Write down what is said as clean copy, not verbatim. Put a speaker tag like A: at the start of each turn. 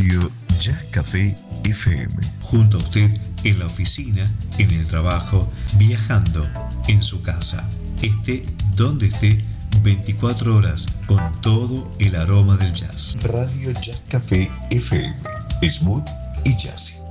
A: Radio Jazz Café FM.
B: Junto a usted en la oficina, en el trabajo, viajando, en su casa. Esté donde esté, 24 horas con todo el aroma del jazz.
A: Radio Jazz Café FM. Smooth y jazzy.